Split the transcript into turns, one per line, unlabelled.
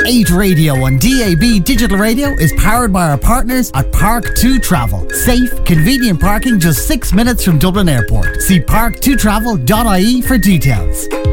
Great radio on DAB Digital Radio is powered by our partners at Park2 Travel. Safe, convenient parking just 6 minutes from Dublin Airport. See park2travel.ie for details.